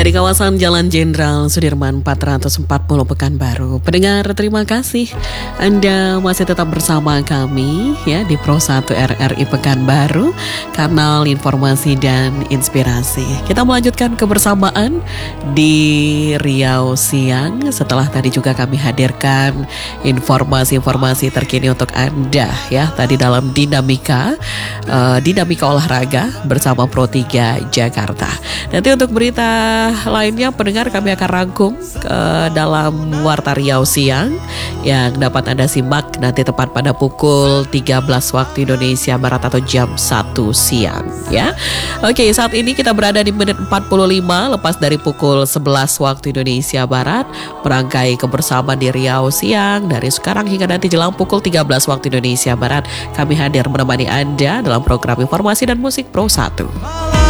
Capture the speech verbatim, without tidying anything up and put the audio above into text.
Dari kawasan Jalan Jenderal Sudirman empat ratus empat puluh Pekanbaru. Pendengar, terima kasih Anda masih tetap bersama kami ya di Pro satu R R I Pekanbaru, kanal informasi dan inspirasi. Kita melanjutkan kebersamaan di Riau Siang. Setelah tadi juga kami hadirkan informasi-informasi terkini untuk Anda ya. Tadi dalam dinamika uh, dinamika olahraga bersama Pro tiga Jakarta. Nanti untuk berita lainnya pendengar kami akan rangkum ke dalam Warta Riau Siang yang dapat Anda simak nanti tepat pada pukul tiga belas waktu Indonesia Barat atau jam satu siang ya. Oke, saat ini kita berada di menit empat puluh lima lepas dari pukul sebelas waktu Indonesia Barat, merangkai kebersamaan di Riau Siang dari sekarang hingga nanti jelang pukul tiga belas waktu Indonesia Barat. Kami hadir menemani Anda dalam program informasi dan musik Pro satu.